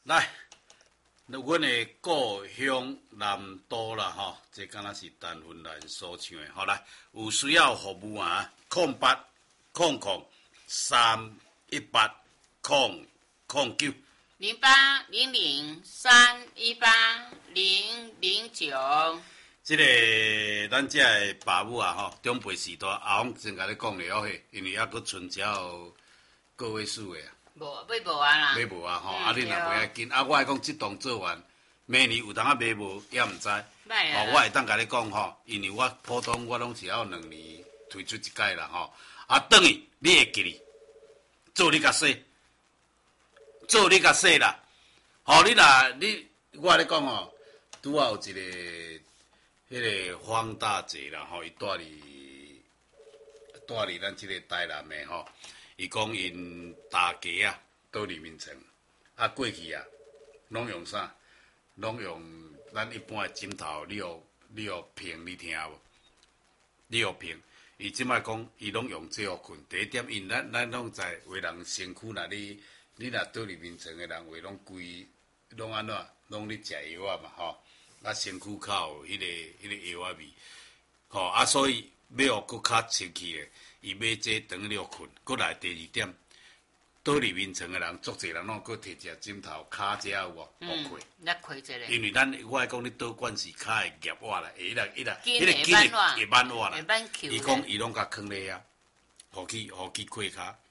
来，阮的故乡南都啦，吼，这敢若是陈芬兰所唱的，好来，有需要服务啊，0800-318-009。 0800-318-009。 这个咱这的爸母啊，吼，长辈时代，阿翁先甲你讲了嘿，因为还佫剩只有个位数的啊。 无啊啦， 买无啊吼，啊你若袂要紧，啊我会讲即栋做完，明年有当啊买无也毋知， 哦我会当甲你讲吼，因为我普通我拢是要2年推出一届啦吼，啊等于你会记哩，做你甲说啦，吼你我咧讲吼，拄啊有一个迄个方大姐啦吼，伊住伫咱即个台南的吼。伊讲因大家啊，倒黎明城啊，过去啊，拢用啥？拢用咱一般的枕头，你有平，你听无？你有平？伊即摆讲，伊拢用这个困。第一点，因咱拢知，为人身躯若你若倒黎明城的人，话拢规拢安怎？拢咧食药啊嘛吼，啊身躯较有迄个药啊味，吼啊，所以要搁较清气的。伊买这等于了困，过来第二点，倒黎明城的人，足侪人拢搁摕一个枕头骹遮有无？好开， 咱开一个。 因为我爱讲你倒管是骹会夹瓦啦，迄个筋会挽瓦啦。 会挽球。 伊讲伊拢甲囥咧啊，互去开骹，